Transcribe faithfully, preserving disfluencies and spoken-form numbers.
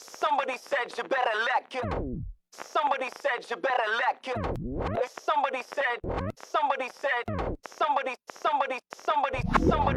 Somebody said you better let go. Somebody said you better let go. Somebody said, somebody said, somebody, somebody, somebody, somebody.